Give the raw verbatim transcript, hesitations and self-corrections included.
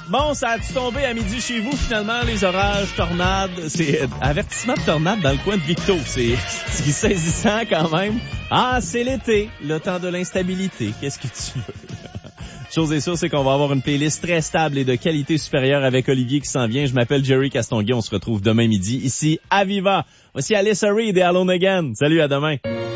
Bon, ça a-tu tombé à midi chez vous, finalement, les orages, tornades? C'est euh, avertissement de tornade dans le coin de Victo. C'est, c'est saisissant quand même. Ah, c'est l'été, le temps de l'instabilité. Qu'est-ce que tu veux? Chose est sûre, c'est qu'on va avoir une playlist très stable et de qualité supérieure avec Olivier qui s'en vient. Je m'appelle Jerry Castonguay. On se retrouve demain midi ici à Viva. Voici Alyssa Reed et Alone Again. Salut, à demain.